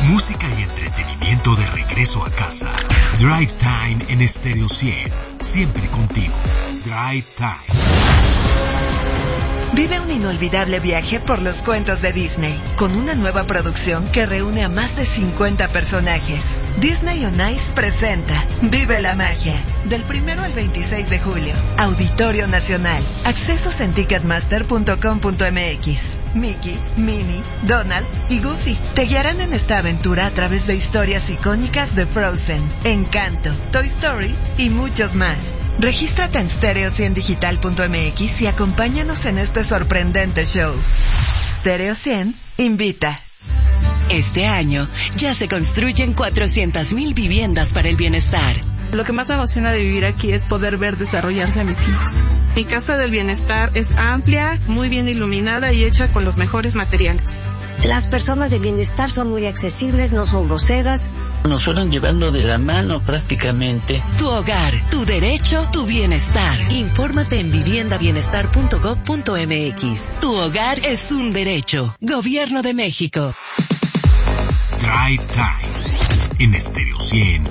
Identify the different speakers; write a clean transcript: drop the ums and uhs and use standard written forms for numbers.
Speaker 1: Música y entretenimiento de regreso a casa. Drive Time en Stereo 100. Siempre contigo. Drive Time.
Speaker 2: Vive un inolvidable viaje por los cuentos de Disney, con una nueva producción que reúne a más de 50 personajes. Disney on Ice presenta Vive la Magia, del 1 al 26 de julio. Auditorio Nacional. Accesos en ticketmaster.com.mx. Mickey, Minnie, Donald y Goofy te guiarán en esta aventura a través de historias icónicas de Frozen, Encanto, Toy Story y muchos más. Regístrate en stereo100digital.mx y acompáñanos en este sorprendente show. Stereo 100 invita.
Speaker 3: Este año ya se construyen 400,000 viviendas para el bienestar.
Speaker 4: Lo que más me emociona de vivir aquí es poder ver desarrollarse a mis hijos. Mi casa del bienestar es amplia, muy bien iluminada y hecha con los mejores materiales.
Speaker 5: Las personas de bienestar son muy accesibles, no son groseras.
Speaker 6: Nos fueron llevando de la mano prácticamente.
Speaker 3: Tu hogar, tu derecho, tu bienestar. Infórmate en viviendabienestar.gov.mx. Tu hogar es un derecho. Gobierno de México.
Speaker 1: Drive Time en Stereo 100